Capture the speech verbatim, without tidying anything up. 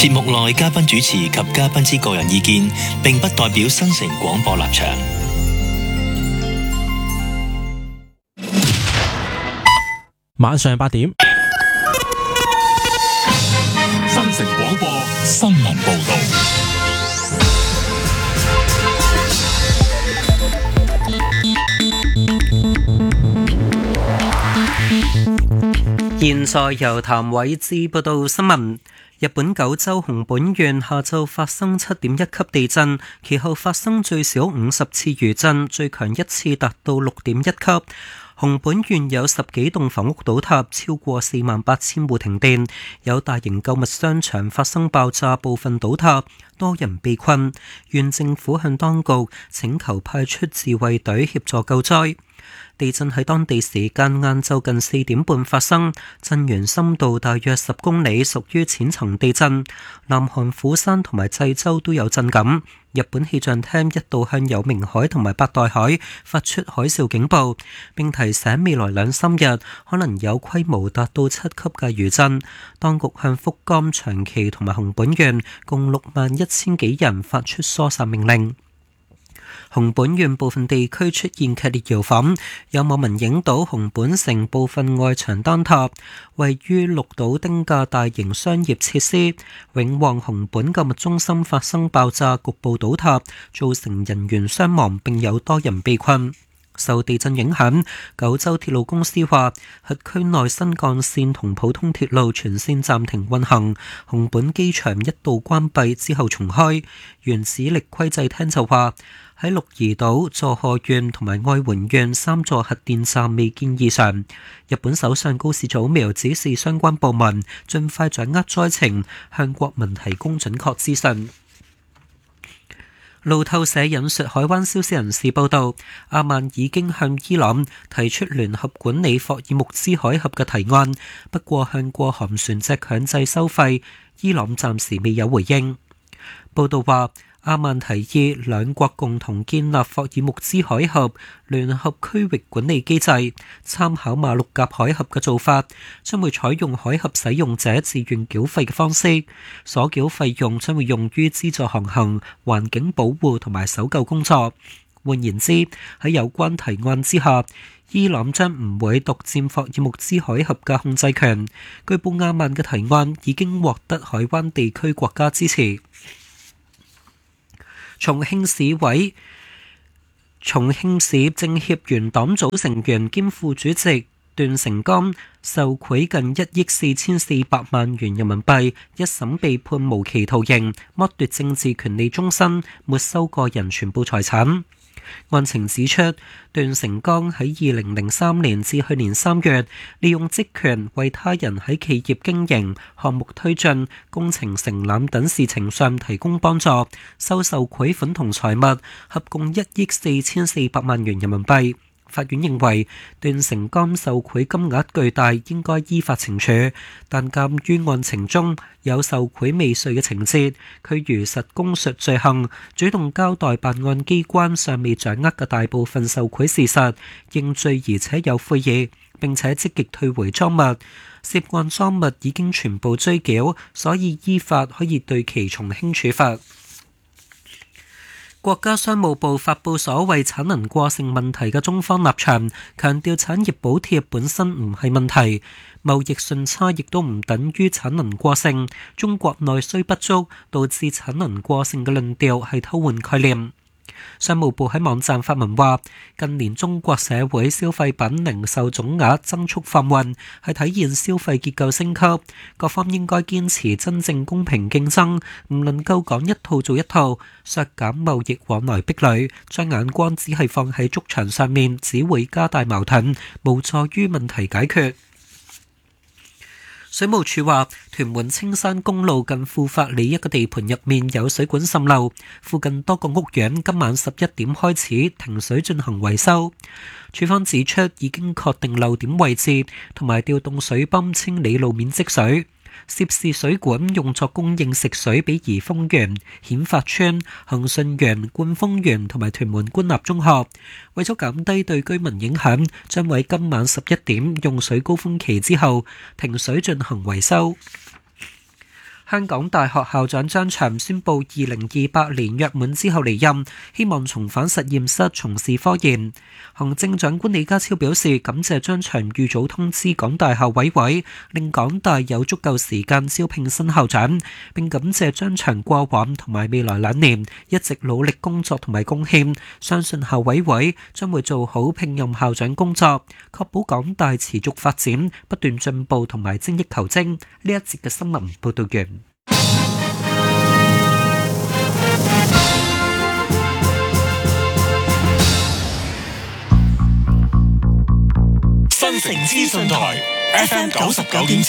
節目內嘉賓主持及嘉賓之個人意見，並不代表新城廣播立場。 晚上八點， 新城廣播新聞報道。 現在由譚偉志報道新聞。日本九州熊本縣下晝發生七點一級地震，其後發生最少五十次餘震，最強一次達到六點一級。熊本縣有十幾棟房屋倒塌，超過四萬八千戶停電，有大型購物商場發生爆炸，部分倒塌，多人被困。縣政府向當局請求派出自衛隊協助救災。地震喺當地時間晏晝近四點半發生，震源深度大約十公里，屬於淺層地震。南韓釜山同埋濟州都有震感。日本氣象廳一度向有明海同埋八代海發出海嘯警報，並提醒未來兩三日可能有規模達到七級嘅餘震。當局向福岡、長崎同埋熊本縣共六萬一千幾人發出疏散命令。熊本縣部分地區出現劇烈搖晃，有網民影到熊本城部分外牆坍塌。位於鹿島町嘅大型商業設施永旺熊本購物中心發生爆炸，局部倒塌，造成人員傷亡，並有多人被困。受地震影響，九州鐵路公司話，轄區內新幹線同普通鐵路全線暫停運行，熊本機場一度關閉之後重開。原子力規制廳就話，喺鹿兒島、佐賀縣同埋愛媛縣三座核電站未見異常。日本首相高市早苗指示相關部門盡快掌握災情，向國民提供準確資訊。路透社引述海灣消息人士報道，阿曼已經向伊朗提出聯合管理霍爾木茲海峽嘅提案，不過向過韓船隻強制收費，伊朗暫時未有回應。報道話，阿曼提議兩國共同建立霍爾木茲海峽聯合區域管理機制，參考馬六甲海峽嘅做法，將會採用海峽使用者自願繳費嘅方式，所繳費用將會用於資助航行、環境保護同埋搜救工作。換言之，喺有關提案之下，伊朗將唔會獨佔霍爾木茲海峽嘅控制權。據報阿曼嘅提案已經獲得海灣地區國家支持。重慶市委、重慶市政協原黨組成員兼副主席段成剛受賄近一億四千四百萬元人民幣，一審被判無期徒刑，剝奪政治權利終身，沒收個人全部財產。案情指出，段成剛喺二零零三年至去年三月，利用職權為他人喺企業經營、項目推進、工程承攬等事情上提供幫助，收受賄款同財物，合共一億四千四百萬元人民幣。法院認為段成剛受賄金額巨大，應該依法懲處，但鑑於案情中有受賄未遂嘅情節，佢如實供述罪行，主動交代辦案機關尚未掌握嘅大部分受賄事實，認罪而且有悔意，並且積極退回贓物，涉案贓物已經全部追繳，所以依法可以對其從輕處罰。國家商務部發布所謂產能過剩問題嘅中方立場，強調產業補貼本身唔係問題，貿易順差亦都唔等於產能過剩，中國內需不足導致產能過剩嘅論調係偷換概念。商務部喺網站發文話，近年中國社會消費品零售總額增速放緩，係體現消費結構升級。各方應該堅持真正公平競爭，唔能夠講一套做一套，削減貿易往來壁壘，將眼光只係放喺築牆上面，只會加大矛盾，無助於問題解決。水務署話，屯門青山公路近富發里一個地盤入面有水管滲漏，附近多個屋苑今晚十一點開始停水進行維修。署方指出，已經確定漏點位置，同埋調動水泵清理路面積水。涉事水管用作供應食水俾怡豐園、顯發村、恒順園、冠豐園同埋屯門官立中學。為咗減低對居民影響，將喺今晚十一點用水高峰期之後停水進行維修。 香港大學校長張翔宣布二零二八年約滿之後離任，希望重返實驗室從事科研。行政長官李家超表示感謝張翔預早通知港大校委會，令港大有足夠時間招聘新校長，並感謝張翔過往同埋未來兩年一直努力工作同埋貢獻，相信校委會將會做好聘任校長工作，確保港大持續發展、不斷進步同埋精益求精。呢一節嘅新聞報道完。 新城資訊台 F M 九十九點。